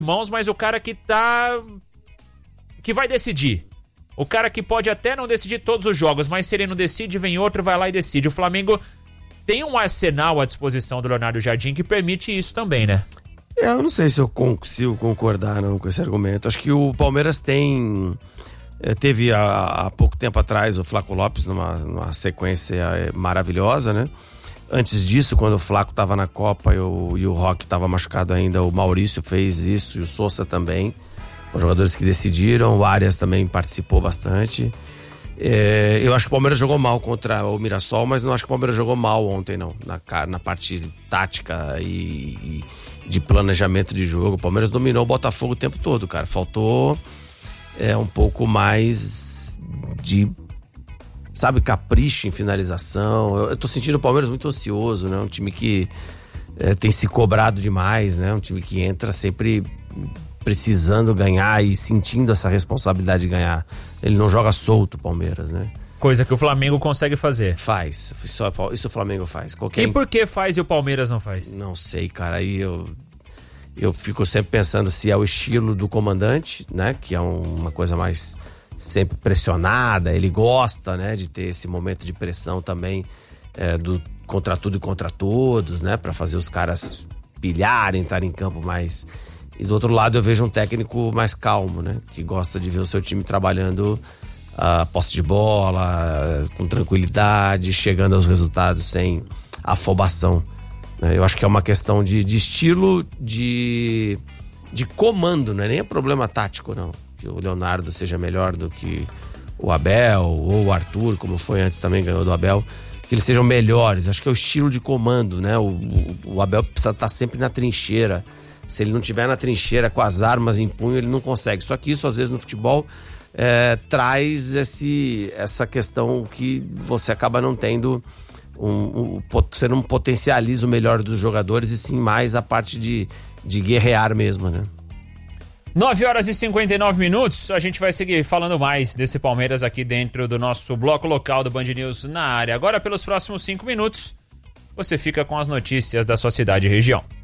mãos, mas o cara que vai decidir. O cara que pode até não decidir todos os jogos, mas se ele não decide, vem outro, vai lá e decide. O Flamengo tem um arsenal à disposição do Leonardo Jardim que permite isso também, né? Eu não sei se eu consigo concordar não com esse argumento. Acho que o Palmeiras teve há pouco tempo atrás o Flaco Lopes numa sequência maravilhosa, né? Antes disso, quando o Flaco estava na Copa e o Roque estava machucado ainda, o Maurício fez isso e o Sousa também. Os jogadores que decidiram, o Arias também participou bastante. Eu acho que o Palmeiras jogou mal contra o Mirassol, mas não acho que o Palmeiras jogou mal ontem, não. Na parte tática e de planejamento de jogo. O Palmeiras dominou o Botafogo o tempo todo, cara. Faltou um pouco mais de, sabe, capricho em finalização. Eu tô sentindo o Palmeiras muito ocioso, né? Um time que tem se cobrado demais, né? Um time que entra sempre precisando ganhar e sentindo essa responsabilidade de ganhar. Ele não joga solto, o Palmeiras, né? Coisa que o Flamengo consegue fazer. Faz. Isso o Flamengo faz. E por que faz e o Palmeiras não faz? Não sei, cara. Aí eu fico sempre pensando se é o estilo do comandante, né? Que é uma coisa mais sempre pressionada. Ele gosta, né? De ter esse momento de pressão também do contra tudo e contra todos, né? Pra fazer os caras pilharem, estar em campo mais... E do outro lado eu vejo um técnico mais calmo, né? Que gosta de ver o seu time trabalhando a posse de bola, com tranquilidade, chegando aos resultados sem afobação. Eu acho que é uma questão de estilo, de comando, não é nem problema tático, não. Que o Leonardo seja melhor do que o Abel, ou o Arthur, como foi antes também, ganhou do Abel. Que eles sejam melhores. Acho que é o estilo de comando, né? O Abel precisa estar sempre na trincheira. Se ele não estiver na trincheira com as armas em punho, ele não consegue. Só que isso, às vezes, no futebol, traz essa questão que você acaba não tendo... Você não potencializa o melhor dos jogadores, e sim mais a parte de guerrear mesmo, né? 9h59. A gente vai seguir falando mais desse Palmeiras aqui dentro do nosso bloco local do Band News na área. Agora, pelos próximos 5 minutos, você fica com as notícias da sua cidade e região.